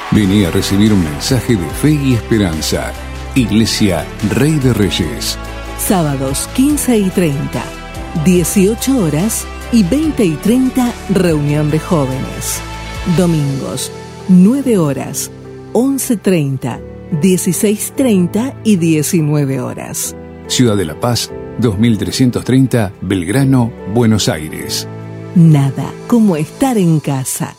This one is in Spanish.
Vení a recibir un mensaje de fe y esperanza. Iglesia Rey de Reyes. Sábados 15 y 30, 18 horas y 20 y 30, reunión de jóvenes. Domingos, 9 horas, 11:30, 16:30 y 19 horas. Ciudad de La Paz, 2330, Belgrano, Buenos Aires. Nada como estar en casa.